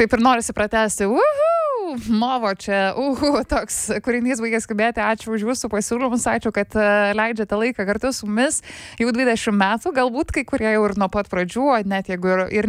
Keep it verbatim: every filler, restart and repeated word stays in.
Taip ir norisi pratęsti. Uhu! Movo čia, uhu, toks kūrinys baigė skambėti. Ačiū už jūsų pasiūlymus, ačiū, kad uh, leidžiate laiką kartu su mumis. Jau dvidešimt metų, galbūt kai kurie jau ir nuo pat pradžių, net jeigu ir, ir